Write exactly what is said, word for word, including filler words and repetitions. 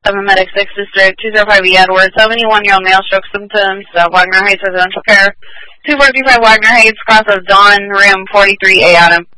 seven Medic six District, two zero five E Edward, seventy-one-year-old male, stroke symptoms, uh, Wagner Heights Residential Care, two four three five Wagner Heights, cross of Dawn, Rim forty-three A Adam.